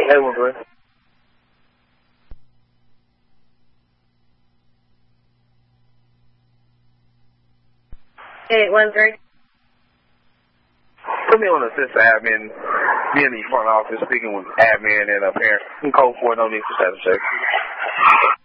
Hey, 1-3. Hey, 1-3. Put me on assistant admin. Me in the front office speaking with admin and a parent. Code 4, no need for status check.